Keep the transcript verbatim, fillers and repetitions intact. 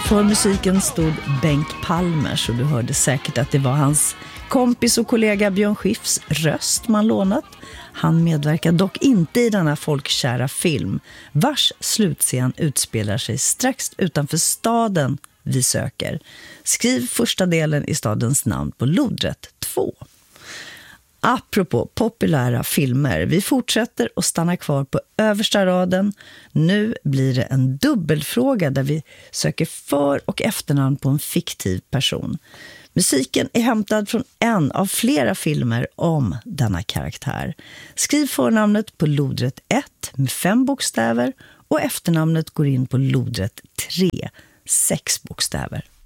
För musiken stod Bengt Palmers och du hörde säkert att det var hans kompis och kollega Björn Skifs röst man lånat. Han medverkar dock inte i denna folkkära film, vars slutscen utspelar sig strax utanför staden vi söker. Skriv första delen i stadens namn på lodrätt två. Apropå populära filmer, vi fortsätter och stannar kvar på översta raden. Nu blir det en dubbelfråga där vi söker för- och efternamn på en fiktiv person. Musiken är hämtad från en av flera filmer om denna karaktär. Skriv förnamnet på lodrätt ett med fem bokstäver och efternamnet går in på lodrätt tre, sex bokstäver.